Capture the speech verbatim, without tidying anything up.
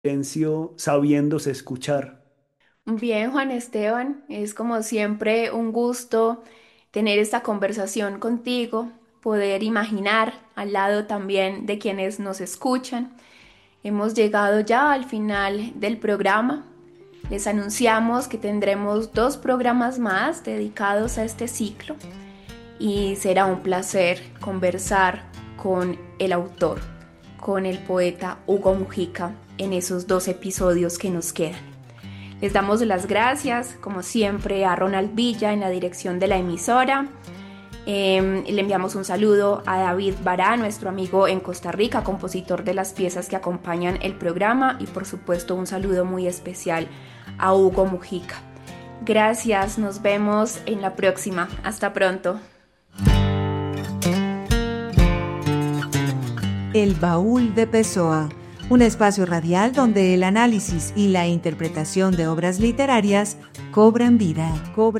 silencio sabiéndose escuchar. Bien, Juan Esteban, es como siempre un gusto tener esta conversación contigo, poder imaginar al lado también de quienes nos escuchan. Hemos llegado ya al final del programa. Les anunciamos que tendremos dos programas más dedicados a este ciclo y será un placer conversar con el autor, con el poeta Hugo Mujica en esos dos episodios que nos quedan. Les damos las gracias, como siempre, a Ronald Villa en la dirección de la emisora. Eh, le enviamos un saludo a David Bará, nuestro amigo en Costa Rica, compositor de las piezas que acompañan el programa, y por supuesto un saludo muy especial a Hugo Mujica. Gracias, nos vemos en la próxima. Hasta pronto. El Baúl de Pessoa, un espacio radial donde el análisis y la interpretación de obras literarias cobran vida, cobran